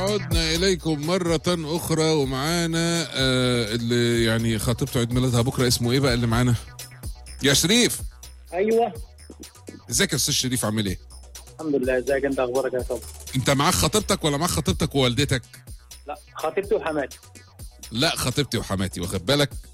عدنا إليكم مرة أخرى ومعانا اللي يعني خطيبته عيد ميلادها بكرة. اسمه إيه بقى اللي معانا؟ يا شريف. ايوه. ازيك يا أستاذ شريف، عامل إيه؟ الحمد لله. ازيك انت، اخبارك يا صبري؟ أنت معاك خطيبتك ولا معاك خطيبتك ووالدتك؟ لا، خطيبتي وحماتي. لا، خطيبتي وحماتي، واخد بالك؟